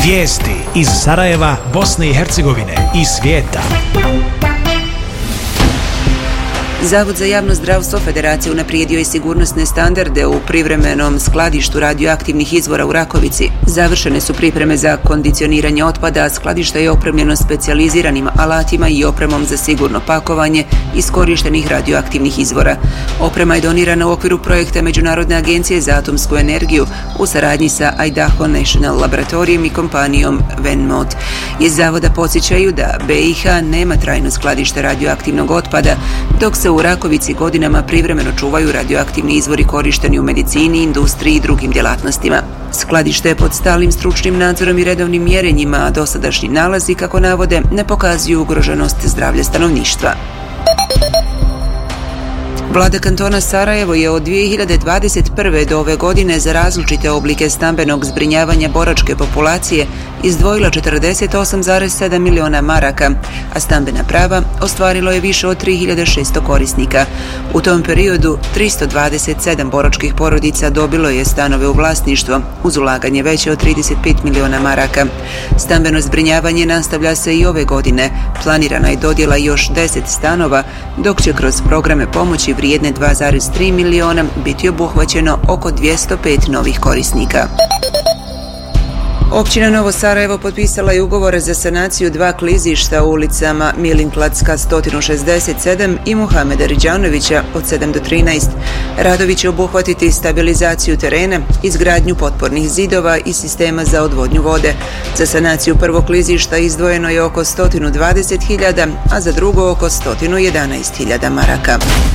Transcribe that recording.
Vijesti iz Sarajeva, Bosne i Hercegovine i svijeta. Zavod za javno zdravstvo Federacije unaprijedio je sigurnosne standarde u privremenom skladištu radioaktivnih izvora u Rakovici. Završene su pripreme za kondicioniranje otpada, a skladište je opremljeno specijaliziranim alatima i opremom za sigurno pakovanje iskorištenih radioaktivnih izvora. Oprema je donirana u okviru projekta Međunarodne agencije za atomsku energiju u saradnji sa Idaho National Laboratorijem i kompanijom Venmot. Iz zavoda podsjećaju da BiH nema trajno skladište radioaktivnog otpada, dok se u Rakovici godinama privremeno čuvaju radioaktivni izvori korišteni u medicini, industriji i drugim djelatnostima. Skladište je pod stalnim stručnim nadzorom i redovnim mjerenjima, a dosadašnji nalazi, kako navode, ne pokazuju ugroženost zdravlja stanovništva. Vlada kantona Sarajevo je od 2021. do ove godine za različite oblike stambenog zbrinjavanja boračke populacije izdvojila 48,7 miliona maraka, a stambena prava ostvarilo je više od 3600 korisnika. U tom periodu 327 boračkih porodica dobilo je stanove u vlasništvo, uz ulaganje veće od 35 miliona maraka. Stambeno zbrinjavanje nastavlja se i ove godine. Planirana je dodjela još 10 stanova, dok će kroz programe pomoći vrijedne 2,3 miliona biti obuhvaćeno oko 205 novih korisnika. Općina Novo Sarajevo potpisala je ugovore za sanaciju 2 klizišta u ulicama Milinklacka 167 i Muhameda Riđanovića od 7 do 13. Radovi će obuhvatiti stabilizaciju terena, izgradnju potpornih zidova i sistema za odvodnju vode. Za sanaciju prvog klizišta izdvojeno je oko 120.000, a za drugo oko 111.000 maraka.